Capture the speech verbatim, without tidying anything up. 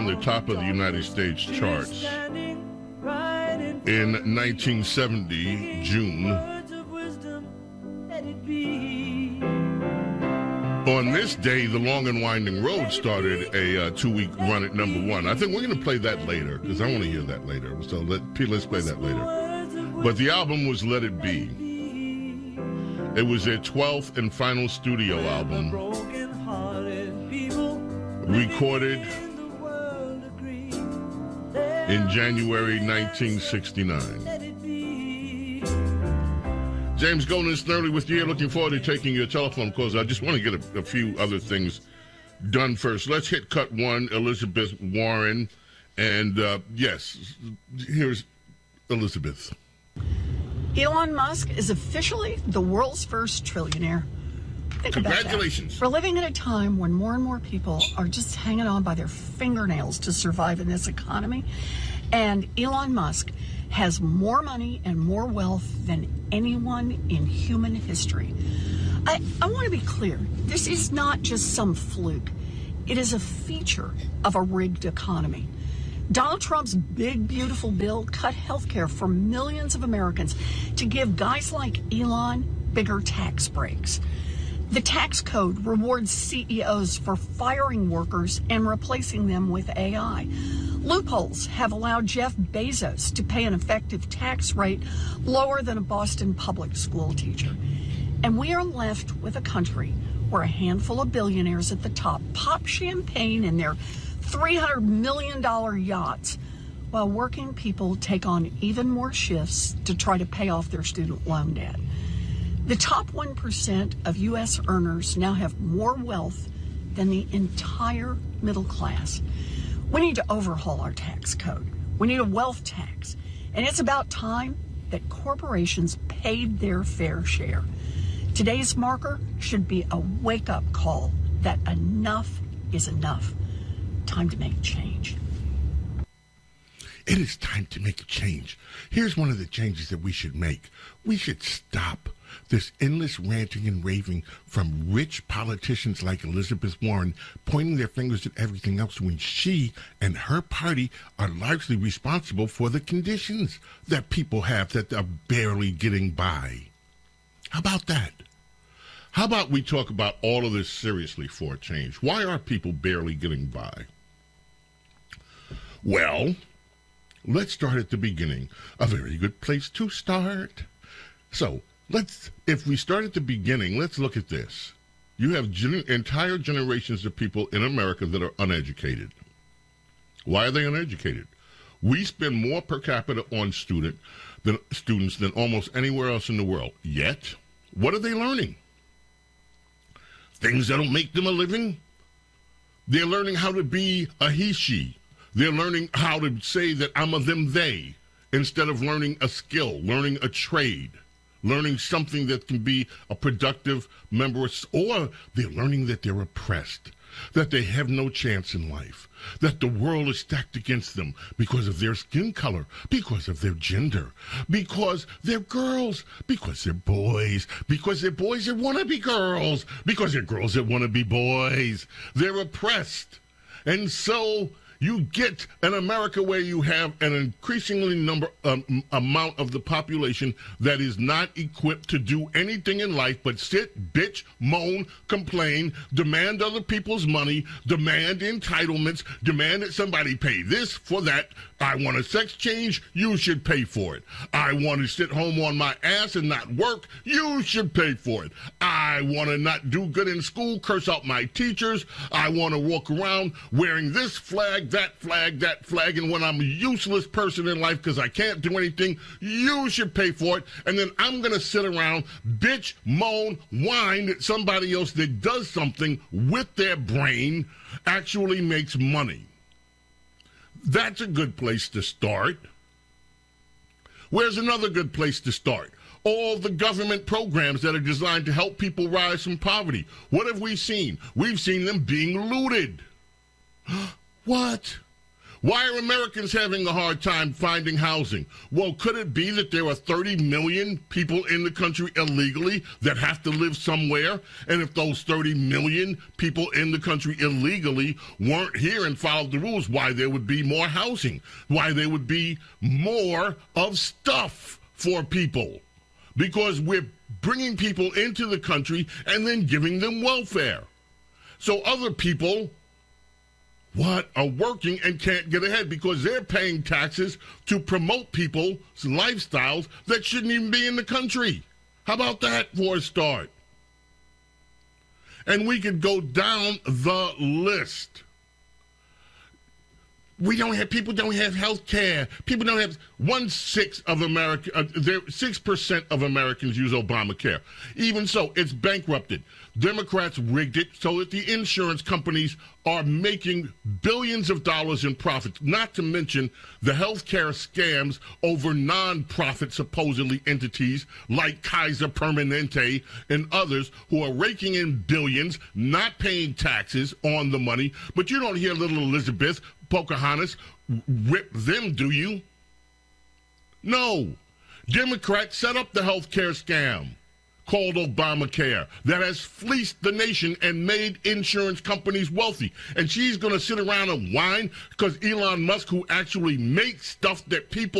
the top of the United States charts. In nineteen seventy, June, on this day, The Long and Winding Road started a uh, two-week run at number one. I think we're going to play that later, because I want to hear that later. So let, let's play that later. But the album was Let It Be. It was their twelfth and final studio album, recorded in January nineteen sixty-nine. James Golden Snurley with you here. Looking forward to taking your telephone calls. I just want to get a, a few other things done first. Let's hit cut one, Elizabeth Warren. And, uh, yes, here's Elizabeth. Elon Musk is officially the world's first trillionaire. Think Congratulations. About that. We're living in a time when more and more people are just hanging on by their fingernails to survive in this economy. And Elon Musk has more money and more wealth than anyone in human history. I, I want to be clear. This is not just some fluke. It is a feature of a rigged economy. Donald Trump's big, beautiful bill cut health care for millions of Americans to give guys like Elon bigger tax breaks. The tax code rewards C E Os for firing workers and replacing them with A I. Loopholes have allowed Jeff Bezos to pay an effective tax rate lower than a Boston public school teacher. And we are left with a country where a handful of billionaires at the top pop champagne in their three hundred million dollars yachts, while working people take on even more shifts to try to pay off their student loan debt. The top one percent of U S earners now have more wealth than the entire middle class. We need to overhaul our tax code. We need a wealth tax. And it's about time that corporations paid their fair share. Today's marker should be a wake-up call that enough is enough. Time to make change. It is time to make a change. Here's one of the changes that we should make. We should stop this endless ranting and raving from rich politicians like Elizabeth Warren, pointing their fingers at everything else when she and her party are largely responsible for the conditions that people have that are barely getting by. How about that? How about we talk about all of this seriously for a change? Why are people barely getting by? Well, let's start at the beginning. A very good place to start. So, let's, if we start at the beginning, let's look at this. You have gen- entire generations of people in America that are uneducated. Why are they uneducated? We spend more per capita on student than students than almost anywhere else in the world. Yet, what are they learning? Things that'll make them a living. They're learning how to be a he, she. They're learning how to say that I'm a them, they, instead of learning a skill, learning a trade, learning something that can be a productive member, or they're learning that they're oppressed, that they have no chance in life, that the world is stacked against them because of their skin color, because of their gender, because they're girls, because they're boys, because they're boys that want to be girls, because they're girls that want to be boys. They're oppressed. And so you get an America where you have an increasingly number um, amount of the population that is not equipped to do anything in life but sit, bitch, moan, complain, demand other people's money, demand entitlements, demand that somebody pay this for that. I want a sex change, you should pay for it. I want to sit home on my ass and not work, you should pay for it. I want to not do good in school, curse out my teachers. I want to walk around wearing this flag, that flag, that flag, and when I'm a useless person in life because I can't do anything, you should pay for it. And then I'm going to sit around, bitch, moan, whine that somebody else that does something with their brain actually makes money. That's a good place to start. Where's another good place to start? All the government programs that are designed to help people rise from poverty. What have we seen? We've seen them being looted. What? Why are Americans having a hard time finding housing? Well, could it be that there are thirty million people in the country illegally that have to live somewhere? And if those thirty million people in the country illegally weren't here and followed the rules, why there would be more housing? Why there would be more of stuff for people? Because we're bringing people into the country and then giving them welfare. So other people, what, are working and can't get ahead because they're paying taxes to promote people's lifestyles that shouldn't even be in the country. How about that for a start? And we could go down the list. We don't have, people don't have health care. People don't have, one-sixth of America, uh, there, six percent of Americans use Obamacare. Even so, it's bankrupted. Democrats rigged it so that the insurance companies are making billions of dollars in profits, not to mention the health care scams over non-profit, supposedly, entities like Kaiser Permanente and others who are raking in billions, not paying taxes on the money. But you don't hear little Elizabeth Pocahontas rip them, do you? No. Democrats set up the health care scam called Obamacare that has fleeced the nation and made insurance companies wealthy. And she's going to sit around and whine because Elon Musk, who actually makes stuff that people